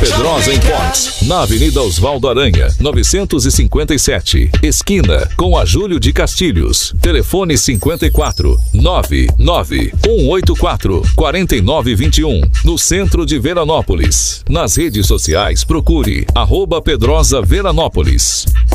Pedrosa Imports, na Avenida Osvaldo Aranha, 957, esquina com a Júlio de Castilhos. Telefone 54 99 184 4921, no centro de Veranópolis. Nas redes sociais, procure @Pedrosa Veranópolis.